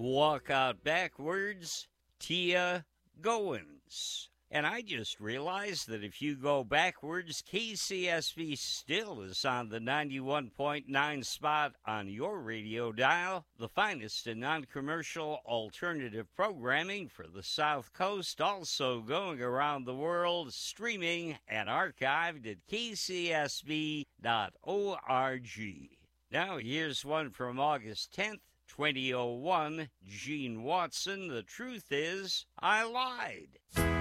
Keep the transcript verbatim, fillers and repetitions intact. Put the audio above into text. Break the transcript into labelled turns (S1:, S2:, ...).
S1: Walk Out Backwards, Tia Goins. And I just realized that if you go backwards, K C S V still is on the ninety-one point nine spot on your radio dial, the finest in non-commercial alternative programming for the South Coast, also going around the world, streaming and archived at k c s v dot org. Now here's one from August tenth, twenty oh one, Gene Watson. The truth is, I lied.